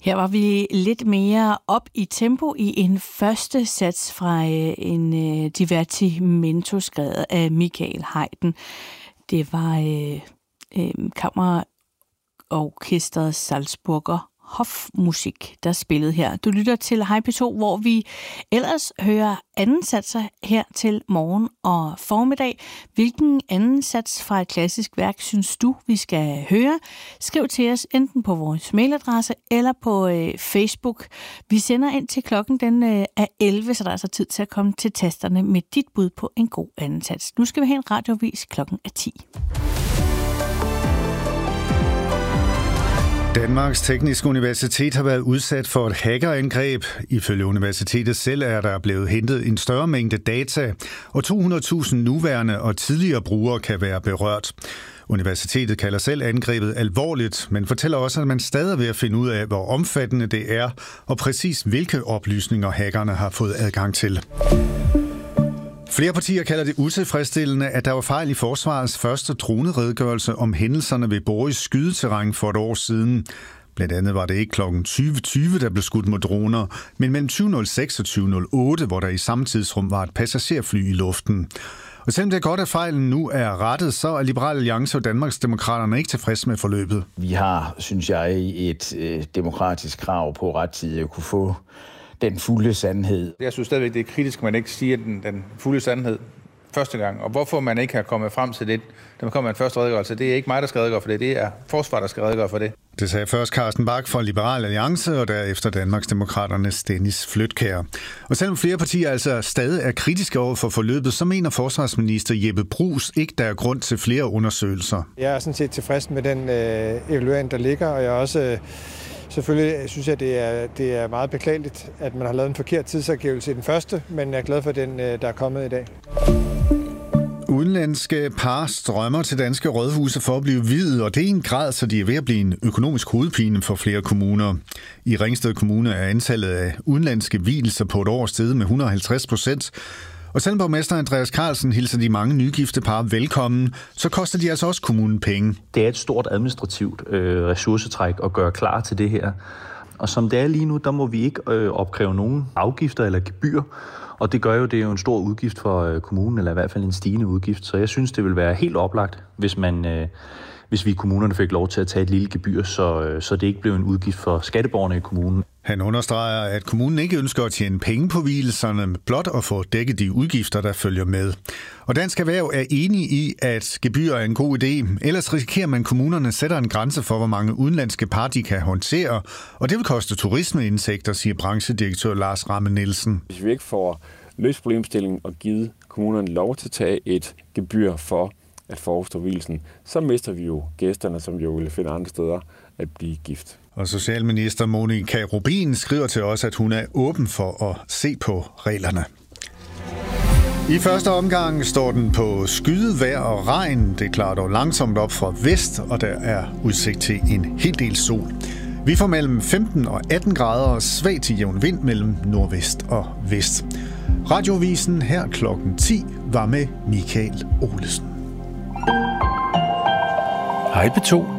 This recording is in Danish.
Her var vi lidt mere op i tempo i en første sats fra en divertimento skrevet af Michael Haydn. Det var kammerorkestret Salzburger Hofmusik, der spillede her. Du lytter til Hej P2, hvor vi ellers hører anden satser her til morgen og formiddag. Hvilken anden sats fra et klassisk værk synes du, vi skal høre? Skriv til os enten på vores mailadresse eller på Facebook. Vi sender ind til klokken den er 11, så der er altså tid til at komme til tasterne med dit bud på en god anden sats. Nu skal vi have en radiovis klokken er 10. Danmarks Tekniske Universitet har været udsat for et hackerangreb. Ifølge universitetet selv er der blevet hentet en større mængde data, og 200.000 nuværende og tidligere brugere kan være berørt. Universitetet kalder selv angrebet alvorligt, men fortæller også, at man stadig er ved at finde ud af, hvor omfattende det er, og præcis hvilke oplysninger hackerne har fået adgang til. Flere partier kalder det utilfredsstillende, at der var fejl i Forsvarets første droneredegørelse om hændelserne ved Boris skydeterræn for et år siden. Blandt andet var det ikke kl. 20.20, der blev skudt mod droner, men mellem 20.06 og 20.08, hvor der i samme tidsrum var et passagerfly i luften. Og selvom det er godt, at fejlen nu er rettet, så er Liberal Alliance og Danmarks Demokraterne ikke tilfredse med forløbet. Vi har, synes jeg, et demokratisk krav på rettidigt at kunne få den fulde sandhed. Jeg synes stadigvæk, det er kritisk, at man ikke siger den fulde sandhed første gang. Og hvorfor man ikke har kommet frem til det, da man kommer med en første redegørelse, det er ikke mig, der skal redegøre for det. Det er forsvaret, der skal redegøre for det. Det sagde først Carsten Bach fra Liberal Alliance, og derefter Danmarks Demokraternes Dennis Flydtkjær. Og selvom flere partier altså stadig er kritiske over for forløbet, så mener forsvarsminister Jeppe Bruus ikke, der er grund til flere undersøgelser. Jeg er sådan set tilfreds med den evaluering, der ligger, og jeg er også selvfølgelig synes jeg, det er meget beklageligt, at man har lavet en forkert tidsangivelse i den første, men jeg er glad for den, der er kommet i dag. Udenlandske par strømmer til danske rådhuse for at blive viet, og det er i en grad, så de er ved at blive en økonomisk hovedpine for flere kommuner. I Ringsted Kommune er antallet af udenlandske vielser på et år steget med 150%. Og selvom borgmester Andreas Carlsen hilser de mange nygifte par velkommen, så koster de altså også kommunen penge. Det er et stort administrativt ressourcetræk at gøre klar til det her. Og som det er lige nu, der må vi ikke opkræve nogen afgifter eller gebyr. Og det gør jo, det er jo en stor udgift for kommunen, eller i hvert fald en stigende udgift. Så jeg synes, det vil være helt oplagt, hvis vi i kommunerne fik lov til at tage et lille gebyr, så det ikke blev en udgift for skatteborgerne i kommunen. Han understreger, at kommunen ikke ønsker at tjene penge på hvilelserne, blot at få dækket de udgifter, der følger med. Og Dansk Erhverv er enig i, at gebyr er en god idé. Ellers risikerer man, at kommunerne sætter en grænse for, hvor mange udenlandske par de kan håndtere. Og det vil koste turismeindtægter, siger branchedirektør Lars Ramme Nielsen. Hvis vi ikke får løst problemstillingen og givet kommunerne lov til at tage et gebyr for at forestå hvilelsen, så mister vi jo gæsterne, som jo vil finde andre steder at blive gift. Og socialminister Monika Rubin skriver til os, at hun er åben for at se på reglerne. I første omgang står den på skyet, vejr og regn. Det klarer dog langsomt op fra vest, og der er udsigt til en hel del sol. Vi får mellem 15 og 18 grader og svag til jævn vind mellem nordvest og vest. Radiovisen her klokken 10 var med Michael Olesen. Hej P2.